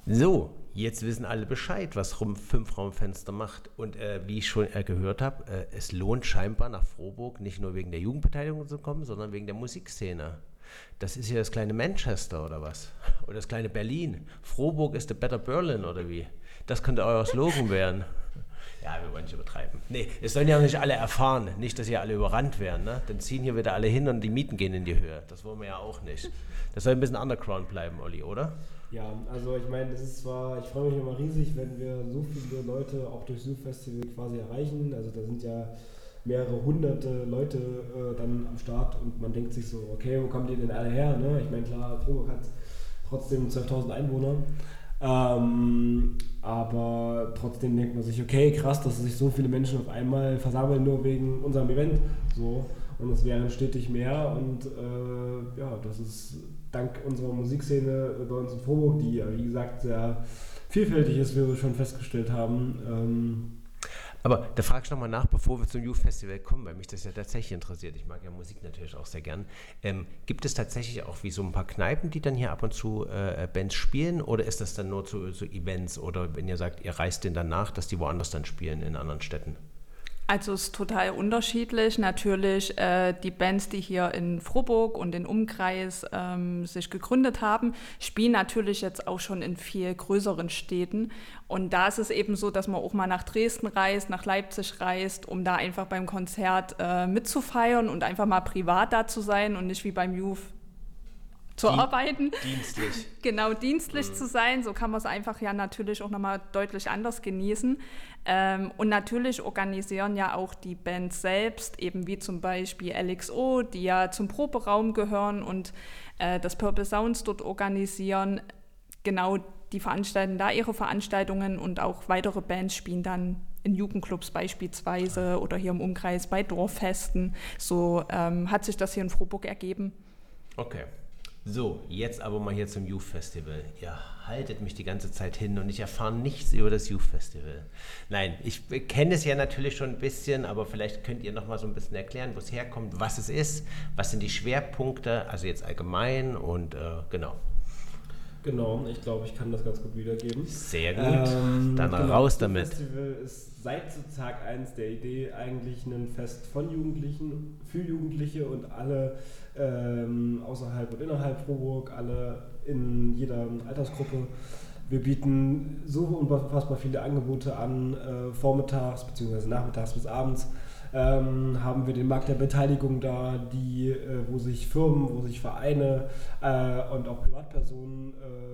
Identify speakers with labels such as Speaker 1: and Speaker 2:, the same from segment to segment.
Speaker 1: So, jetzt wissen alle Bescheid, was Fünfraumfenster macht. Und wie ich schon gehört habe, es lohnt scheinbar nach Frohburg nicht nur wegen der Jugendbeteiligung zu kommen, sondern wegen der Musikszene. Das ist ja das kleine Manchester oder was? Oder das kleine Berlin. Frohburg ist the better Berlin oder wie? Das könnte euer Slogan werden. Ja, wir wollen nicht übertreiben. Nee, es sollen ja auch nicht alle erfahren. Nicht, dass hier alle überrannt werden. Ne? Dann ziehen hier wieder alle hin und die Mieten gehen in die Höhe. Das wollen wir ja auch nicht. Das soll ein bisschen underground bleiben, Olli, oder?
Speaker 2: Ja, also ich meine, das ist zwar, ich freue mich immer riesig, wenn wir so viele Leute auch durch Südfestival quasi erreichen. Also da sind ja mehrere hunderte Leute dann am Start und man denkt sich so, okay, wo kommen die denn alle her? Ne? Ich meine, klar, Freiburg hat trotzdem 12.000 Einwohner. Aber trotzdem denkt man sich, okay, krass, dass sich so viele Menschen auf einmal versammeln, nur wegen unserem Event. So. Und es wären stetig mehr und ja, das ist dank unserer Musikszene bei uns in Freiburg, die ja wie gesagt sehr vielfältig ist, wie wir schon festgestellt haben.
Speaker 1: Aber da frage ich nochmal nach, bevor wir zum Youth Festival kommen, weil mich das ja tatsächlich interessiert. Ich mag ja Musik natürlich auch sehr gern. Gibt es tatsächlich auch wie so ein paar Kneipen, die dann hier ab und zu Bands spielen? Oder ist das dann nur zu Events? Oder wenn ihr sagt, ihr reist denen dann nach, dass die woanders dann spielen in anderen Städten?
Speaker 3: Also es ist total unterschiedlich. Natürlich die Bands, die hier in Frohburg und in Umkreis sich gegründet haben, spielen natürlich jetzt auch schon in viel größeren Städten. Und da ist es eben so, dass man auch mal nach Dresden reist, nach Leipzig reist, um da einfach beim Konzert mitzufeiern und einfach mal privat da zu sein und nicht wie beim Youth zu arbeiten.
Speaker 1: Dienstlich.
Speaker 3: Genau, dienstlich zu sein. So kann man es einfach ja natürlich auch nochmal deutlich anders genießen. Und natürlich organisieren ja auch die Bands selbst, eben wie zum Beispiel LXO, die ja zum Proberaum gehören und das Purple Sounds dort organisieren. Genau, die veranstalten da ihre Veranstaltungen und auch weitere Bands spielen dann in Jugendclubs beispielsweise oder hier im Umkreis bei Dorffesten. So hat sich das hier in Frohburg ergeben.
Speaker 1: Okay. So, jetzt aber mal hier zum Youth Festival. Ihr haltet mich die ganze Zeit hin und ich erfahre nichts über das Youth Festival. Nein, ich kenne es ja natürlich schon ein bisschen, aber vielleicht könnt ihr noch mal so ein bisschen erklären, wo es herkommt, was es ist, was sind die Schwerpunkte, also jetzt allgemein und genau.
Speaker 2: Genau, ich glaube, ich kann das ganz gut wiedergeben.
Speaker 1: Sehr gut, dann raus damit.
Speaker 2: Das Festival ist seit Tag 1 der Idee eigentlich ein Fest von Jugendlichen, für Jugendliche und alle außerhalb und innerhalb Frohburg, alle in jeder Altersgruppe. Wir bieten so unfassbar viele Angebote an, vormittags bzw. nachmittags bis abends. Haben wir den Markt der Beteiligung da, wo sich Firmen, wo sich Vereine und auch Privatpersonen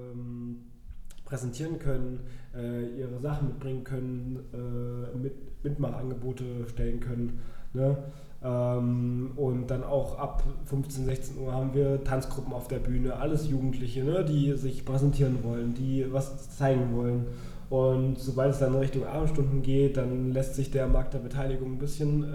Speaker 2: präsentieren können, ihre Sachen mitbringen können, Mitmachangebote stellen können. Ne? Und dann auch ab 15, 16 Uhr haben wir Tanzgruppen auf der Bühne, alles Jugendliche, ne, die sich präsentieren wollen, die was zeigen wollen. Und sobald es dann Richtung Abendstunden geht, dann lässt sich der Markt der Beteiligung ein bisschen